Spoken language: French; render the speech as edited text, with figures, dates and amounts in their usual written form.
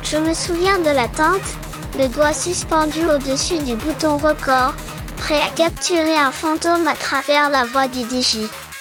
Je me souviens de l'attente, le doigt suspendu au-dessus du bouton record, prêt à capturer un fantôme à travers la voix du DJ.